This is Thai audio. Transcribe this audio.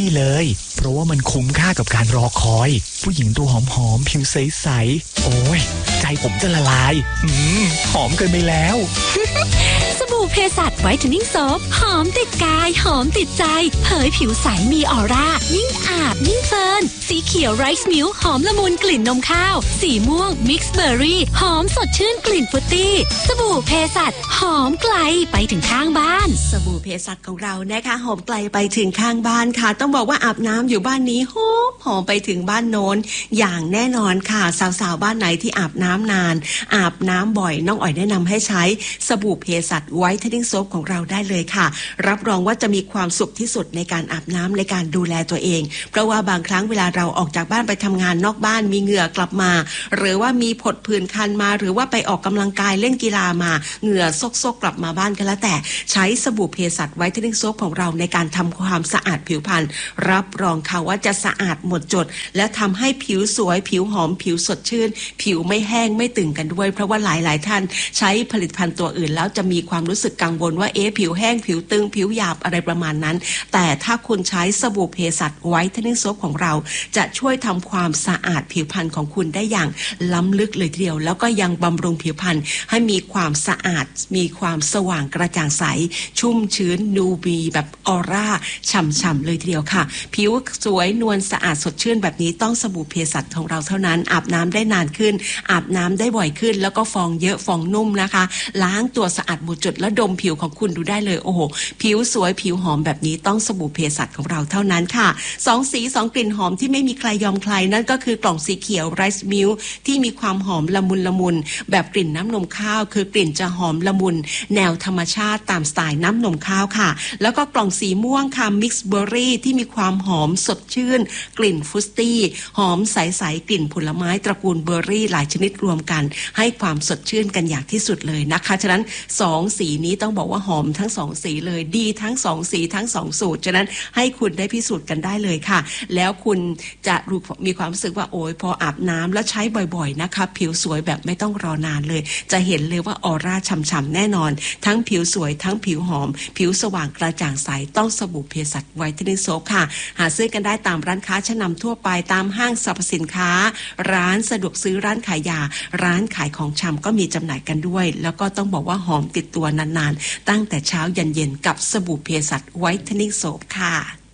เลยเพราะว่ามันคุ้มค่ากับการรอคอยผู้หญิงตัวหอมๆผิวใสๆโอ้ยใจผมจะละลายหอมเกินไปแล้วสบู่เพสัชไวท์เทนนิ่งโซฟหอมติดกายหอมติดใจเผยผิวใสมีออร่ายิ่งอาบยิ่งเฟิร์นสีเขียวไรซ์มิลค์หอมละมุนกลิ่นนมข้าวสีม่วงมิกซ์เบอร์รี่หอมสดชื่นกลิ่นฟรุตตี้สบู่เพสัชหอมไกลไปถึงข้างบ้านสบู่เพสัชของเรานะคะหอมไกลไปถึงข้างบ้านค่ะต้องบอกว่าอาบน้ำอยู่บ้านนี้หอมไปถึงบ้านโน้นอย่างแน่นอนค่ะสาวๆบ้านไหนที่อาบน้ำนานอาบน้ำบ่อยน้องอ๋อยแนะนำให้ใช้สบู่เพสัชไวท์เทนนิ่งโซฟของเราได้เลยค่ะรับรองว่าจะมีความสุขที่สุดในการอาบน้ำในการดูแลตัวเองเพราะว่าบางครั้งเวลาเราออกจากบ้านไปทำงานนอกบ้านมีเหงื่อกลับมาหรือว่ามีผดผื่นคันมาหรือว่าไปออกกำลังกายเล่นกีฬามาเหงื่อซกๆกลับมาบ้านก็แล้วแต่ใช้สบู่เพสัชไวท์เทนนิ่งโซฟของเราในการทำความสะอาดผิวพรรณรับรองค่ะว่าจะสะอาดหมดจดและทำให้ผิวสวยผิวหอมผิวสดชื่นผิวไม่แห้งไม่ตึงกันด้วยเพราะว่าหลายๆท่านใช้ผลิตภัณฑ์ตัวอื่นแล้วจะมีความรู้สึกกังวลว่าผิวแห้งผิวตึงผิวหยาบอะไรประมาณนั้นแต่ถ้าคุณใช้สบู่เพสัชไวท์เทนนิ่งโซฟของเราจะช่วยทำความสะอาดผิวพรรณของคุณได้อย่างล้ำลึกเลยทีเดียวแล้วก็ยังบำรุงผิวพรรณให้มีความสะอาดมีความสว่างกระจ่างใสชุ่มชื้นนูบีแบบออร่าฉ่ำๆเลยทีเดียวค่ะผิวสวยนวลสะอาดสดชื่นแบบนี้ต้องสบู่เพสัชของเราเท่านั้นอาบน้ำได้นานขึ้นอาบน้ำได้บ่อยขึ้นแล้วก็ฟองเยอะฟองนุ่มนะคะล้างตัวสะอาดหมดจดแล้วดมผิวของคุณดูได้เลยโอ้โหผิวสวยผิวหอมแบบนี้ต้องสบู่เพสัชของเราเท่านั้นค่ะ2สี2กลิ่นหอมที่ไม่มีใครยอมใครนั่นก็คือกล่องสีเขียวไรซ์มิลค์ที่มีความหอมละมุนแบบกลิ่นน้ำนมข้าวคือกลิ่นจะหอมละมุนแนวธรรมชาติตามสไตล์น้ำนมข้าวค่ะแล้วก็กล่องสีม่วงค่ะมิกซ์เบอร์รี่ที่มีความหอมสดชื่นกลิ่นฟรุตตี้หอมใสๆกลิ่นผลไม้ตระกูลเบอร์รี่หลายชนิดรวมกันให้ความสดชื่นกันอย่างที่สุดเลยนะคะฉะนั้น2สีนี้ต้องบอกว่าหอมทั้ง2สีเลยดีทั้ง2สีทั้ง2สูตรฉะนั้นให้คุณได้พิสูจน์กันได้เลยค่ะแล้วคุณจะมีความรู้สึกว่าโอ้ยพออาบน้ำแล้วใช้บ่อยๆนะคะผิวสวยแบบไม่ต้องรอนานเลยจะเห็นเลยว่าออร่าฉ่ำๆแน่นอนทั้งผิวสวยทั้งผิวหอมผิวสว่างกระจ่างใสต้องสบู่เพสัชไวท์เทนนิ่งโซฟค่ะหาซื้อกันได้ตามร้านค้าชั้นนำทั่วไปตามห้างสรรพสินค้าร้านสะดวกซื้อร้านขายยาร้านขายของชำก็มีจำหน่ายกันด้วยแล้วก็ต้องบอกว่าหอมติดตัวนานๆตั้งแต่เช้ายันเย็นกับสบู่เพสัชไวท์เทนนิ่งโซฟค่ะ